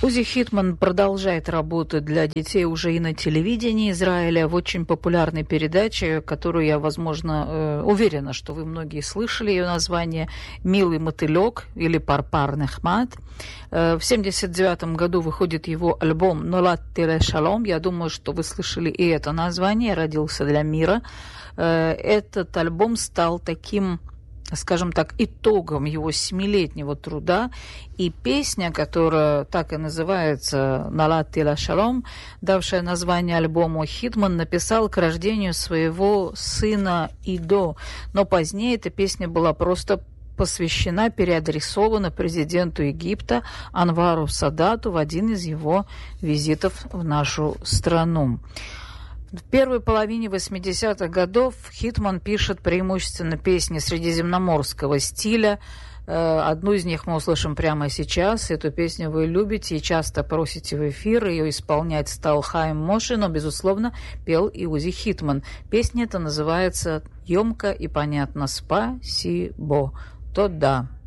Узи Хитман продолжает работать для детей уже и на телевидении Израиля в очень популярной передаче, которую я, возможно, уверена, что вы многие слышали ее название «Милый мотылек» или «Парпар Нехмат». В 1979 году выходит его альбом «Нолат тире шалом». Я думаю, что вы слышали и это название «Родился для мира». Этот альбом стал таким, скажем так, итогом его 7-летнего труда, и песня, которая так и называется «Нолат тире шалом», давшая название альбому, Хитман написал к рождению своего сына Идо, но позднее эта песня была просто посвящена, переадресована президенту Египта Анвару Садату в один из его визитов в нашу страну. В первой половине 80-х годов Хитман пишет преимущественно песни средиземноморского стиля. Одну из них мы услышим прямо сейчас. Эту песню вы любите и часто просите в эфир. Ее исполнять стал Хаим Моше, но, безусловно, пел и Узи Хитман. Песня эта называется «Емко и понятно, спасибо». То да.